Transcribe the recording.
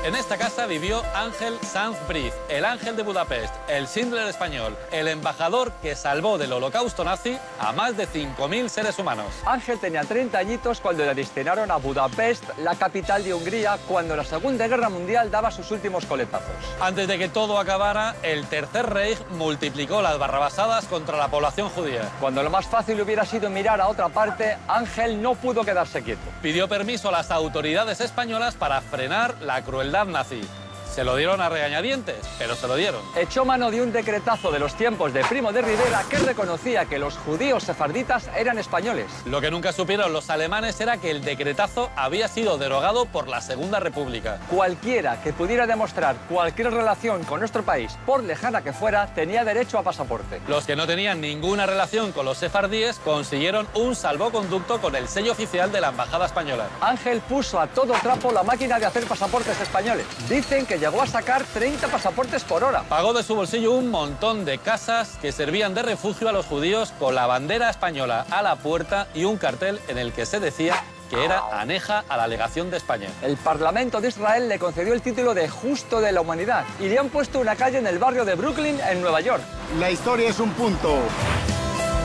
En esta casa vivió Ángel Sanz Briz, el ángel de Budapest, el Schindler español, el embajador que salvó del holocausto nazi a más de 5.000 seres humanos. Ángel tenía 30 añitos cuando le destinaron a Budapest, la capital de Hungría, cuando la Segunda Guerra Mundial daba sus últimos coletazos. Antes de que todo acabara, el Tercer Reich multiplicó las barrabasadas contra la población judía. Cuando lo más fácil hubiera sido mirar a otra parte, Ángel no pudo quedarse quieto. Pidió permiso a las autoridades españolas para frenar la crueldad nazi. Se lo dieron a regañadientes, pero se lo dieron. Echó mano de un decretazo de los tiempos de Primo de Rivera que reconocía que los judíos sefarditas eran españoles. Lo que nunca supieron los alemanes era que el decretazo había sido derogado por la Segunda República. Cualquiera que pudiera demostrar cualquier relación con nuestro país, por lejana que fuera, tenía derecho a pasaporte. Los que no tenían ninguna relación con los sefardíes consiguieron un salvoconducto con el sello oficial de la Embajada Española. Ángel puso a todo trapo la máquina de hacer pasaportes españoles. Dicen que llegó a sacar 30 pasaportes por hora. Pagó de su bolsillo un montón de casas que servían de refugio a los judíos con la bandera española a la puerta y un cartel en el que se decía que era aneja a la legación de España. El Parlamento de Israel le concedió el título de Justo de la Humanidad y le han puesto una calle en el barrio de Brooklyn, en Nueva York. La historia es un punto.